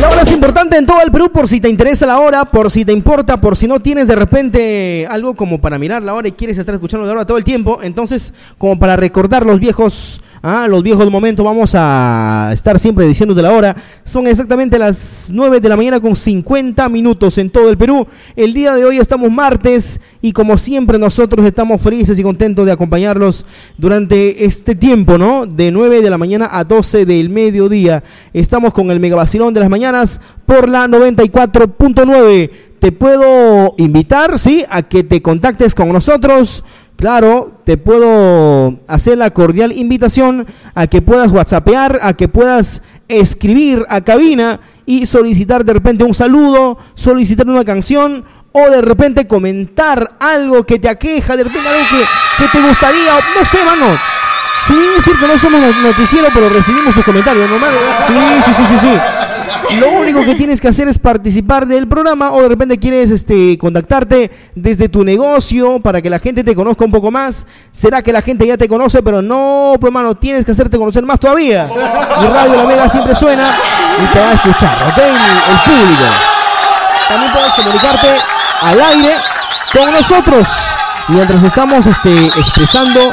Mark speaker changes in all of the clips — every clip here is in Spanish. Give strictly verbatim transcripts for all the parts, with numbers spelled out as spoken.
Speaker 1: La hora es importante en todo el Perú, por si te interesa la hora, por si te importa, por si no tienes de repente algo como para mirar la hora y quieres estar escuchando la hora todo el tiempo. Entonces, como para recordar los viejos, ah, los viejos momentos, vamos a estar siempre diciéndote la hora. Son exactamente las nueve de la mañana con cincuenta minutos en todo el Perú. El día de hoy estamos martes y como siempre nosotros estamos felices y contentos de acompañarlos durante este tiempo, ¿no? De nueve de la mañana a doce del mediodía. Estamos con el mega vacilón de las mañanas por la noventa y cuatro punto nueve. Te puedo invitar, ¿sí?, a que te contactes con nosotros. Claro, te puedo hacer la cordial invitación a que puedas whatsappear, a que puedas escribir a cabina y solicitar de repente un saludo, solicitar una canción o de repente comentar algo que te aqueja, de repente algo que, que te gustaría, no sé, mano. Sin decir que no somos noticiero, pero recibimos tus comentarios, ¿no, mano? Sí, sí, sí, sí, sí. Lo único que tienes que hacer es participar del programa o de repente quieres este, contactarte desde tu negocio para que la gente te conozca un poco más. Será que la gente ya te conoce, pero no, pues hermano, tienes que hacerte conocer más todavía. Y Radio La Mega siempre suena y te va a escuchar, ¿ok? El público. También puedes comunicarte al aire con nosotros. Mientras estamos este, expresando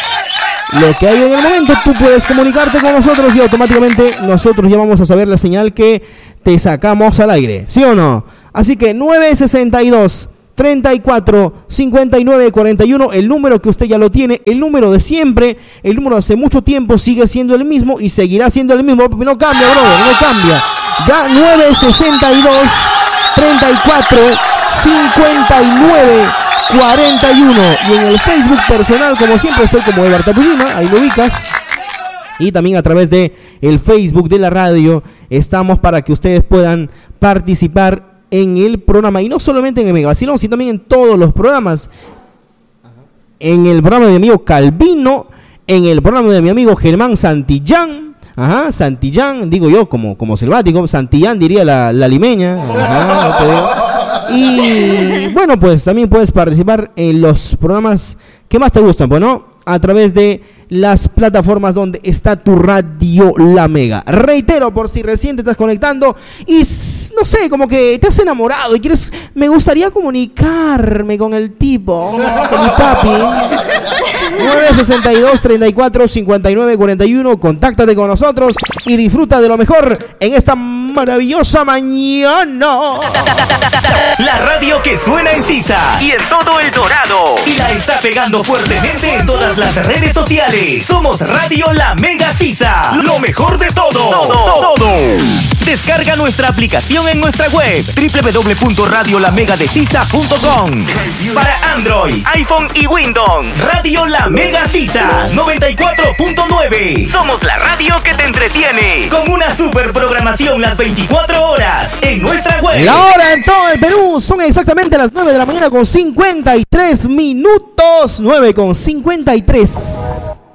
Speaker 1: lo que hay en el momento, tú puedes comunicarte con nosotros y automáticamente nosotros ya vamos a saber la señal que te sacamos al aire, ¿sí o no? Así que nueve sesenta y dos, treinta y cuatro, cincuenta y nueve, cuarenta y uno, el número que usted ya lo tiene, el número de siempre, el número de hace mucho tiempo sigue siendo el mismo y seguirá siendo el mismo, no cambia, brother, no cambia. Ya nueve sesenta y dos, treinta y cuatro, cincuenta y nueve, cuarenta y uno, y en el Facebook personal, como siempre, estoy como Edgar Tapujima, ahí lo ubicas, y también a través de el Facebook de la radio estamos para que ustedes puedan participar en el programa, y no solamente en el Mega Vacilón, sino también en todos los programas, en el programa de mi amigo Calvino, en el programa de mi amigo Germán Santillán, ajá, Santillán, digo yo como, como selvático, Santillán diría la, la limeña, ajá, no te digo. Y bueno, pues también puedes participar en los programas que más te gustan, pues, ¿no? A través de las plataformas donde está tu Radio La Mega. Reitero, por si recién te estás conectando y no sé, como que te has enamorado y quieres, me gustaría comunicarme con el tipo, con mi papi. nueve sesenta y dos, treinta y cuatro, cincuenta y nueve, cuarenta y uno, contáctate con nosotros y disfruta de lo mejor en esta maravillosa mañana.
Speaker 2: La radio que suena en Sisa y en todo El Dorado y la está pegando fuertemente en todas las redes sociales. Somos Radio La Mega Sisa, lo mejor de todo. Todo, todo. Descarga nuestra aplicación en nuestra web doble u doble u doble u punto radio la mega de sisa punto com. Para Android, iPhone y Windows, Radio La Mega Sisa noventa y cuatro punto nueve. Somos la radio que te entretiene con una super programación las veinticuatro horas en nuestra web.
Speaker 1: La hora en todo el Perú son exactamente las nueve de la mañana con cincuenta y tres minutos. nueve con cincuenta y tres.